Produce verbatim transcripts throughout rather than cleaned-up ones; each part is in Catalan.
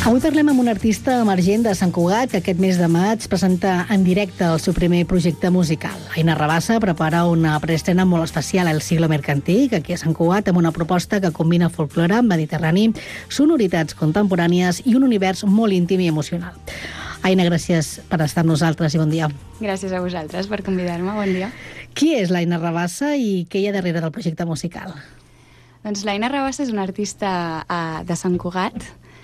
Avui parlem amb un artista emergent de Sant Cugat que aquest mes de maig presenta en directe el seu primer projecte musical. Aina Rabassa prepara una preestrena molt especial al Siglo Mercantic, aquí a Sant Cugat, amb una proposta que combina folklore mediterrani, sonoritats contemporànies i un univers molt íntim i emocional. Aina, gràcies per estar amb nosaltres i bon dia. Gràcies a vosaltres per convidar-me, bon dia. Qui és l'Aina Rabassa i què hi ha darrere del projecte musical? Doncs l'Aina Rabassa és una artista uh, de Sant Cugat,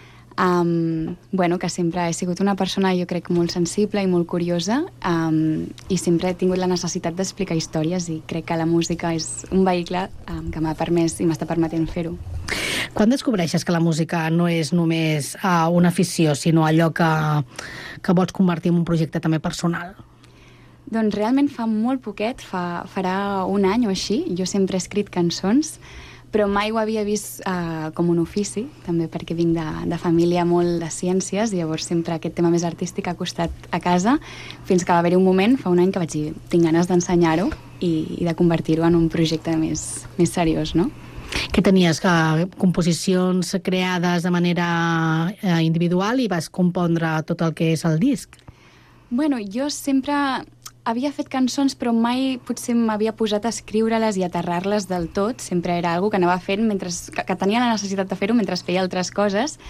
um, bueno, que sempre he sigut una persona, jo crec, molt sensible i molt curiosa, um, i sempre he tingut la necessitat d'explicar històries, i crec que la música és un vehicle um, que m'ha permès i m'està permetent fer-ho. Quan descobreixes que la música no és només uh, una afició, sinó allò que, que vols convertir en un projecte també personal? Doncs realment fa molt poquet, fa, farà un any o així. Jo sempre he escrit cançons, però mai ho havia vist uh, com un ofici, també perquè vinc de, de família molt de ciències, i llavors sempre aquest tema més artístic ha costat a casa, fins que va haver-hi un moment, fa un any, que vaig dir, tinc ganes d'ensenyar-ho i, i de convertir-ho en un projecte més, més seriós, no? Que tenies uh, composicions creades de manera uh, individual i vas compondre tot el que és el disc? Bueno, jo sempre havia fet cançons, però mai potser m'havia posat a escriure-les i aterrar-les del tot. Sempre era algo que anava fent, mentre, que, que tenia la necessitat de fer-ho mentre feia altres coses.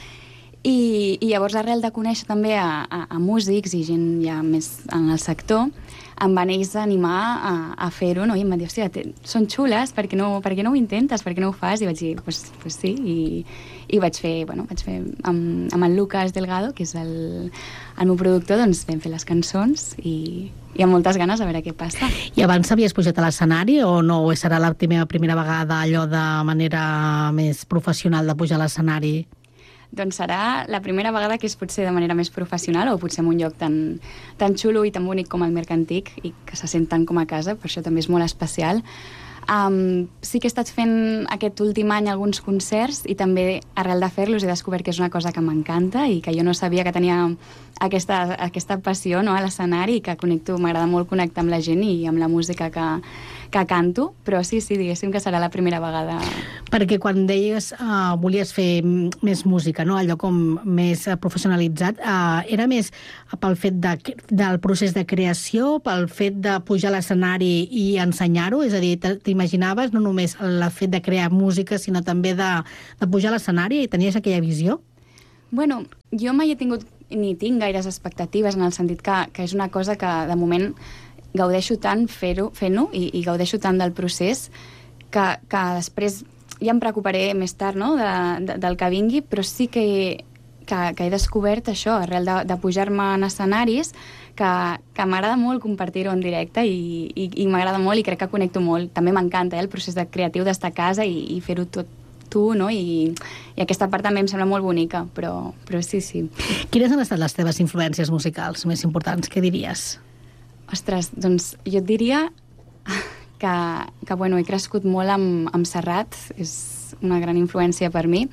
I, i llavors, arrel de conèixer també a, a, a músics i gent ja més en el sector, em van ells animar a, a fer-ho, no? I em van dir, hòstia, són xules, per què no, per què no ho intentes, per què no ho fas? I vaig dir, pues, pues sí, i, i vaig fer, bueno, vaig fer amb, amb el Lucas Delgado, que és el, el meu productor, doncs vam fer les cançons i, i amb moltes ganes a veure què passa. I abans havies pujat a l'escenari o no? O serà la primera, primera vegada allò de manera més professional de pujar a l'escenari? Doncs serà la primera vegada que és potser de manera més professional, o potser en un lloc tan, tan xulo i tan bonic com el Mercantic, i que se sent tant com a casa, per això també és molt especial. Um, sí que he estat fent aquest últim any alguns concerts, i també arrel de fer-los he descobert que és una cosa que m'encanta i que jo no sabia que tenia aquesta, aquesta passió, no, a l'escenari, i que connecto, m'agrada molt connectar amb la gent i amb la música que, que canto, però sí, sí, diguéssim que serà la primera vegada. Perquè quan deies uh, volies fer més música, no? Allò com més uh, professionalitzat, uh, era més pel fet de, del procés de creació, pel fet de pujar a l'escenari i ensenyar-ho? És a dir, t'imaginaves no només el fet de crear música, sinó també de, de pujar a l'escenari, i tenies aquella visió? Bueno, jo mai he tingut ni tinc gaires expectatives, en el sentit que, que és una cosa que de moment gaudeixo tant fer-ho, fent-ho, i, i gaudeixo tant del procés, que, que després ja em preocuparé més tard, no?, de, de, del que vingui, però sí que, que, que he descobert això, arrel de, de pujar-me en escenaris, que, que m'agrada molt compartir-ho en directe, i, i, i m'agrada molt, i crec que connecto molt. També m'encanta eh, el procés de creatiu d'estar a casa i, i fer-ho tot tu, no? I, i aquesta part també em sembla molt bonica, però, però sí, sí. Quines han estat les teves influències musicals més importants? Què diries? Ostres, doncs jo et diria que, que bueno, he crescut molt amb, amb Serrat, és una gran influència per mi,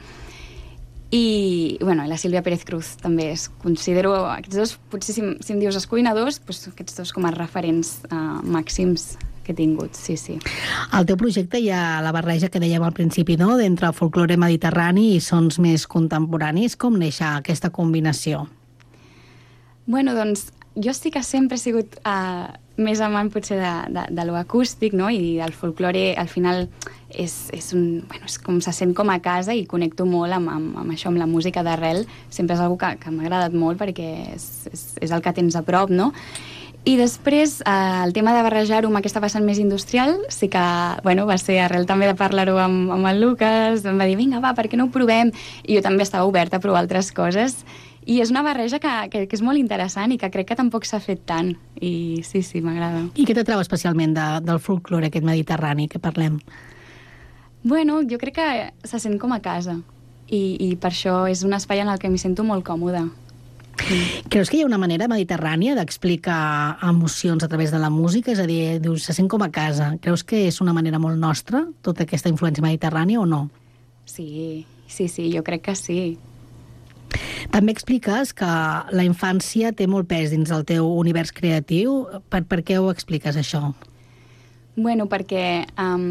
i bueno, la Sílvia Pérez Cruz també és, considero aquests dos, potser si, si em dius escuinadors, doncs aquests dos com a referents uh, màxims que he tingut, sí, sí. Al teu projecte hi ha la barreja que dèiem al principi, no?, d'entre folklore mediterrani i sons més contemporanis. Com neix aquesta combinació? Bueno, doncs jo sí que sempre he sigut uh, més amant potser de, de, de lo acústic, no?, i del folklore al final és, és, un, bueno, és com se sent com a casa, i connecto molt amb, amb, amb això, amb la música d'arrel. Sempre és una que, que m'ha agradat molt perquè és, és, és el que tens a prop, no? I després, eh, el tema de barrejar-ho amb aquesta vessant més industrial, sí que, bueno, va ser arrel també de parlar-ho amb, amb el Lucas, em va dir, vinga, va, per què no ho provem? I jo també estava oberta a provar altres coses, i és una barreja que, que, que és molt interessant i que crec que tampoc s'ha fet tant, i sí, sí, m'agrada. I què t'atrau especialment de, del folklore aquest mediterrani que parlem? Bueno, jo crec que se sent com a casa, i, i per això és un espai en el que m'hi sento molt còmoda. Mm. Creus que hi ha una manera mediterrània d'explicar emocions a través de la música? És a dir, dius, se sent com a casa. Creus que és una manera molt nostra, tota aquesta influència mediterrània, o no? Sí, sí, sí, jo crec que sí. També expliques que la infància té molt pes dins del teu univers creatiu. Per, per què ho expliques, això? Bueno, perquè um,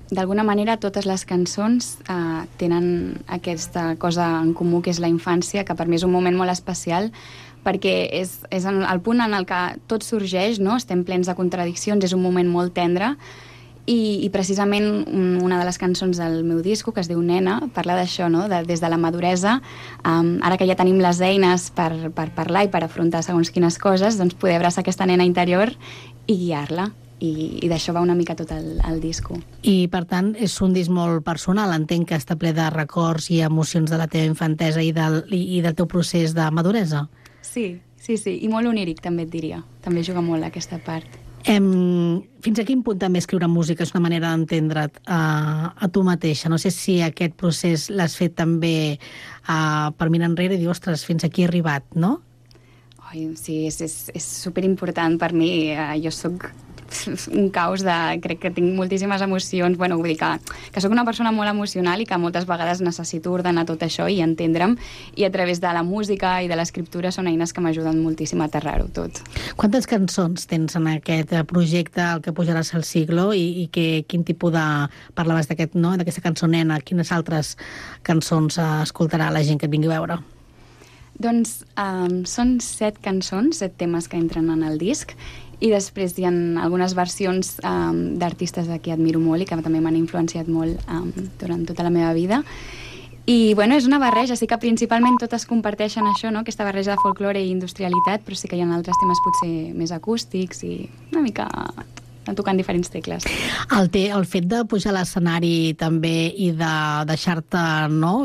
d'alguna manera totes les cançons uh, tenen aquesta cosa en comú que és la infància, que per mi és un moment molt especial perquè és, és en el punt en el que tot sorgeix, no? Estem plens de contradiccions, és un moment molt tendre i, i precisament una de les cançons del meu disco, que es diu Nena, parla d'això, no? De, des de la maduresa, um, ara que ja tenim les eines per, per parlar i per afrontar segons quines coses, doncs poder abraçar aquesta nena interior i guiar-la. I, i d'això va una mica tot el, el disco. I, per tant, és un disc molt personal. Entenc que està ple de records i emocions de la teva infantesa i del, i, i del teu procés de maduresa. Sí, sí, sí. I molt oníric, també et diria. També juga molt aquesta part. Em, fins a quin punt també escriure música és una manera d'entendre't a, a tu mateixa? No sé si aquest procés l'has fet també uh, per mirar enrere i dir, ostres, fins aquí he arribat, no? Ai, sí, és, és, és superimportant per mi. Uh, jo sóc un caos de... Crec que tinc moltíssimes emocions. Bueno, vull dir que, que sóc una persona molt emocional i que moltes vegades necessito ordenar tot això i entendre'm, i a través de la música i de l'escriptura són eines que m'ajuden moltíssim a aterrar-ho tot. Quantes cançons tens en aquest projecte, el que pujaràs al siglo, i, i que, quin tipus de... Parlaves d'aquest, no?, d'aquesta cançó Nena. Quines altres cançons escoltarà la gent que et vingui a veure? Doncs um, són set cançons, set temes que entren en el disc, i després hi ha algunes versions um, d'artistes que admiro molt i que també m'han influenciat molt um, durant tota la meva vida. I, bueno, és una barreja, sí que principalment totes comparteixen això, no?, aquesta barreja de folklore i industrialitat, però sí que hi ha altres temes potser més acústics i una mica tocant diferents tecles. El, te, el fet de pujar a l'escenari també i de deixar-te, no?,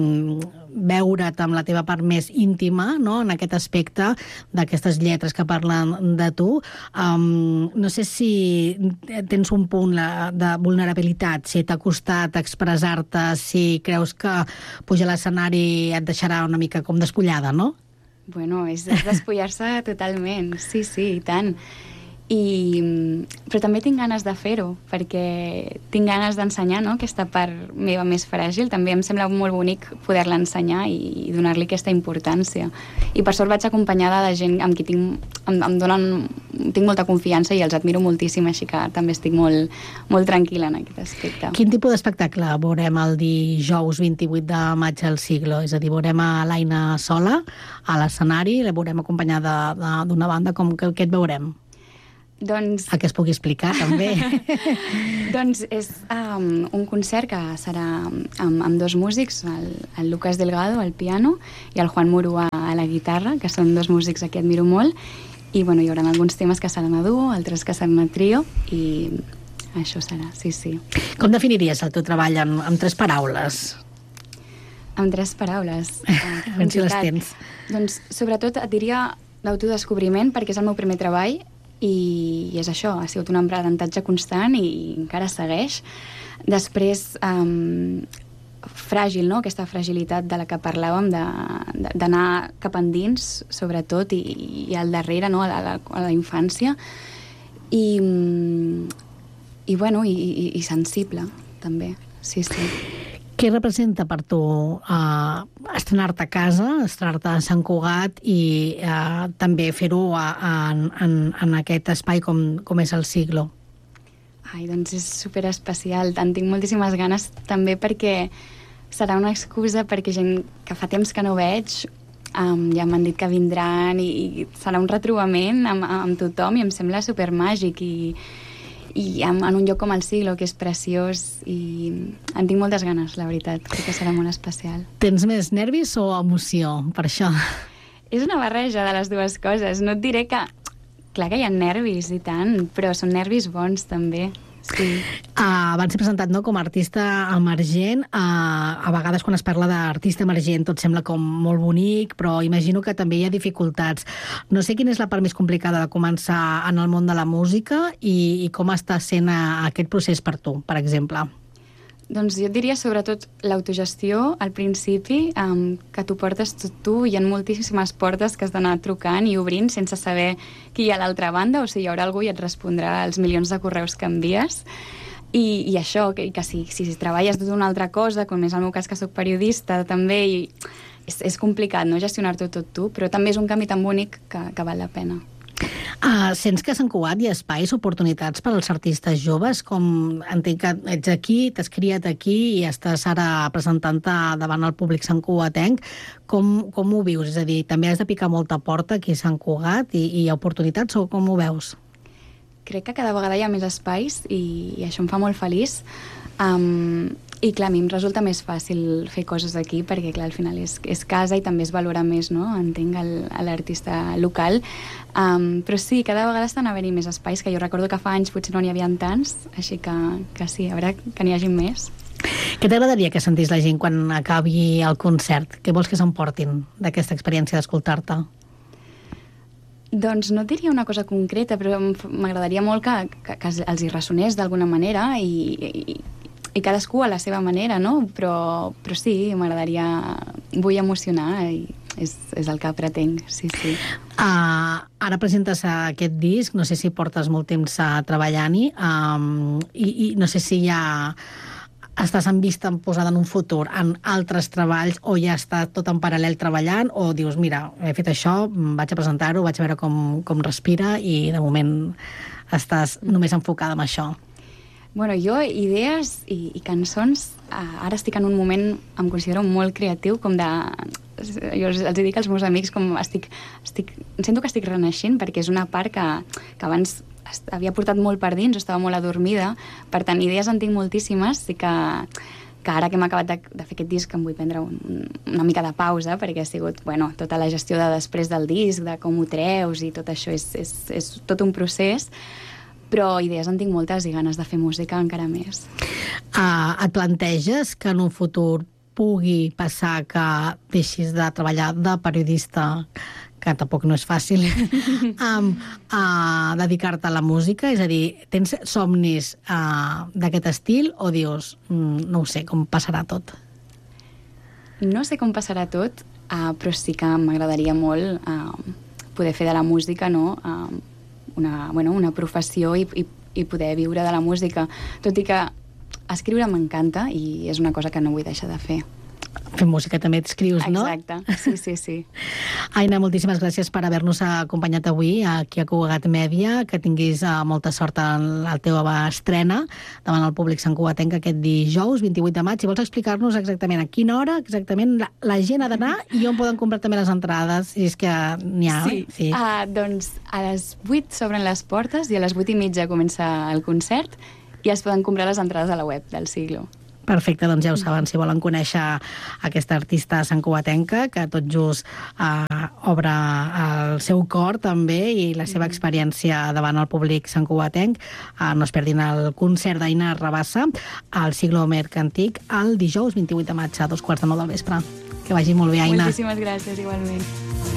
veure't amb la teva part més íntima, no?, en aquest aspecte d'aquestes lletres que parlen de tu. Um, no sé si tens un punt de vulnerabilitat, si t'ha costat expressar-te, si creus que pujar a l'escenari et deixarà una mica com despullada, no? Bueno, és, és despullar-se totalment, sí, sí, i tant. I, però també tinc ganes de fer-ho, perquè tinc ganes d'ensenyar, no?, aquesta part meva més fràgil. També em sembla molt bonic poder-la ensenyar i, i donar-li aquesta importància. I per sort vaig acompanyada de gent amb qui tinc, em, em donen, tinc molta confiança i els admiro moltíssim, així que també estic molt, molt tranquil·la en aquest aspecte. Quin tipus d'espectacle veurem el dijous vint-i-vuit de maig al siglo? És a dir, veurem a l'Aina sola a l'escenari, la veurem acompanyada d'una banda, com que, que et veurem? Doncs... A que es pugui explicar, també. Doncs és um, un concert que serà amb, amb dos músics, el, el Lucas Delgado al piano i el Juan Murua a la guitarra, que són dos músics a qui admiro molt, i bueno, hi haurà alguns temes que seran a duo, altres que seran a trio, i això serà, sí, sí. Com definiries el teu treball en, en tres paraules? En tres paraules. A veure si les tens. Doncs sobretot et diria l'autodescobriment, perquè és el meu primer treball, i és això, ha sigut un aprenentatge constant i encara segueix. Després, um, fràgil, no?, aquesta fragilitat de la que parlàvem, d'anar cap endins, sobretot, i, i al darrere, no?, a la, a la infància. I, i bueno, i, i, i sensible, també, sí, sí. Què representa per tu uh, estrenar-te a casa, estrenar-te a Sant Cugat i uh, també fer-ho en, en, en aquest espai com, com és el siglo? Ai, doncs és superespecial. En tinc moltíssimes ganes també perquè serà una excusa perquè gent que fa temps que no veig um, ja m'han dit que vindran i, i serà un retrobament amb, amb tothom i em sembla supermàgic i i en, en un lloc com el Siglo, que és preciós, i en tinc moltes ganes, la veritat. Crec que serà molt especial. Tens més nervis o emoció per això? És una barreja de les dues coses. No et diré que... Clar que hi ha nervis i tant, però són nervis bons, també. Sí. Uh, van ser presentat, no?, com a artista emergent. Uh, a vegades quan es parla d'artista emergent tot sembla com molt bonic, però imagino que també hi ha dificultats. No sé quina és la part més complicada de començar en el món de la música i, i com està sent uh, aquest procés per tu, per exemple. Doncs jo et diria sobretot l'autogestió al principi, um, que t'ho portes tot tu. Hi ha moltíssimes portes que has d'anar trucant i obrint sense saber qui hi ha a l'altra banda, o si hi haurà algú i et respondrà als milions de correus que envies. I, i això, que, que si, si treballes d'una altra cosa, com és el meu cas que sóc periodista també, i és, és complicat, no?, gestionar-t'ho tot tu, però també és un canvi tan bonic que, que val la pena. Uh, sents que a Sant Cugat hi ha espais, oportunitats per als artistes joves? Com entenc que ets aquí, t'has criat aquí i estàs ara presentant-te davant el públic santcugatenc. Com, com ho vius? És a dir, també has de picar molta porta aquí a Sant Cugat i, i hi ha oportunitats o com ho veus? Crec que cada vegada hi ha més espais i, i això em fa molt feliç. Um, I clar, a mi em resulta més fàcil fer coses aquí perquè, clar, al final és, és casa i també es valora més, no?, entenc, l'artista local. Um, però sí, cada vegada estan haver-hi més espais, que jo recordo que fa anys potser no n'hi havia tants, així que, que sí, a veure que n'hi hagi més. Què t'agradaria que sentís la gent quan acabi el concert? Què vols que s'emportin d'aquesta experiència d'escoltar-te? Doncs no et diria una cosa concreta, però m'agradaria molt que, que, que els hi ressonés d'alguna manera i, i, i cadascú a la seva manera, no? Però, però sí, m'agradaria... Vull emocionar i és, és el que pretenc, sí, sí. Uh, ara presentes aquest disc, no sé si portes molt temps uh, treballant-hi, um, i, i no sé si ja estàs en vista posada en un futur en altres treballs o ja està tot en paral·lel treballant o dius, mira, he fet això, vaig a presentar-ho, vaig a veure com, com respira i de moment estàs només enfocada en això. Bueno, jo, idees i, i cançons, uh, ara estic en un moment, em considero molt creatiu, com de... Jo els, els dic als meus amics com estic, estic... Sento que estic renaixent perquè és una part que, que abans havia portat molt per dins, estava molt adormida, per tant, idees en tinc moltíssimes, sí que, que ara que hem acabat de, de fer aquest disc em vull prendre un, una mica de pausa, perquè ha sigut, bueno, tota la gestió de després del disc, de com ho treus i tot això és, és, és tot un procés, però idees en tinc moltes i ganes de fer música encara més. Uh, et planteges que en un futur pugui passar que deixis de treballar de periodista, que tampoc no és fàcil, um, a dedicar-te a la música? És a dir, tens somnis uh, d'aquest estil o dius, mm, no ho sé, com passarà tot? No sé com passarà tot, uh, però sí que m'agradaria molt uh, poder fer de la música, no?, uh, una, bueno, una professió i, i, i poder viure de la música, tot i que escriure m'encanta i és una cosa que no vull deixar de fer. Fer música també t'escrius, no? Exacte, sí, sí, sí. Aina, moltíssimes gràcies per haver-nos acompanyat avui aquí a Cugat Mèdia, que tinguis uh, molta sort en la teva estrena davant el públic santcugatenc aquest dijous, vint-i-vuit de maig. Si vols explicar-nos exactament a quina hora exactament la, la gent ha d'anar i on poden comprar també les entrades, si és que n'hi ha. Sí, sí. Uh, doncs a les vuit s'obren les portes i a les vuit i mitja comença el concert i es poden comprar les entrades a la web del Siglo. Perfecte, doncs ja ho saben, si volen conèixer aquesta artista santcugatenca, que tot just eh, obre el seu cor també i la seva experiència davant el públic santcugatenc, eh, no es perdin el concert d'Aina Rabassa al Siglo Mercantic el dijous vint-i-vuit de maig a dos quarts de nou del vespre. Que vagi molt bé, Aina. Moltíssimes gràcies, igualment.